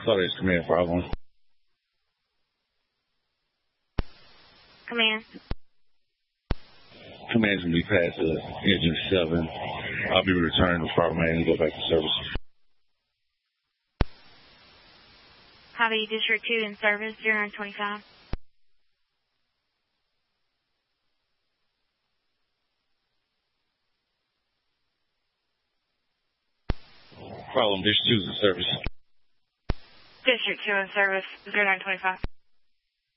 Sorry, it's command 5-1. Command. Command's going to be past engine 7. I'll be returning to Farmland and go back to service. Copy, District 2 in service, 0925. Problem, District 2's in service. District 2 in service, 0925.